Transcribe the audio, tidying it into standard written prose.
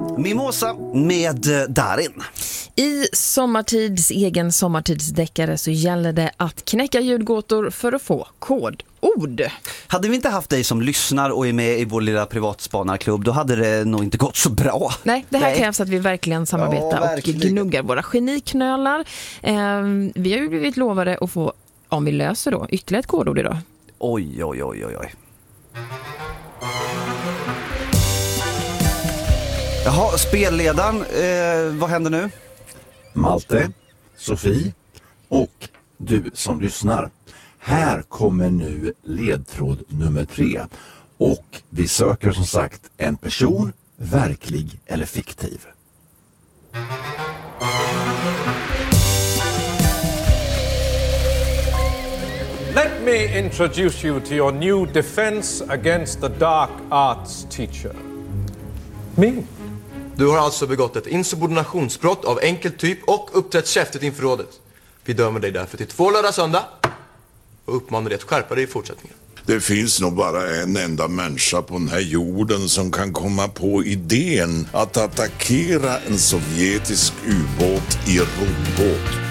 Mimosa med Darin. I Sommartids egen sommartidsdeckare så gäller det att knäcka ljudgåtor för att få kodord. Hade vi inte haft dig som lyssnar och är med i vår lilla privatspanarklubb, då hade det nog inte gått så bra. Nej, det här krävs att vi verkligen samarbetar och gnuggar våra geniknölar. Vi har ju blivit lovade att få, om vi löser då, ytterligare ett kodord idag. Oj. Jaha, spelledaren, vad händer nu? Malte, Sofie och du som lyssnar. Här kommer nu ledtråd nummer 3. Och vi söker som sagt en person, verklig eller fiktiv. Let me introduce you to your new defense against the dark arts teacher. Me. Du har alltså begått ett insubordinationsbrott av enkel typ och uppträtt käftigt inför rådet. Vi dömer dig därför till 2 lördag söndag och uppmanar dig att skärpa dig i fortsättningen. Det finns nog bara en enda människa på den här jorden som kan komma på idén att attackera en sovjetisk ubåt i roddbåt.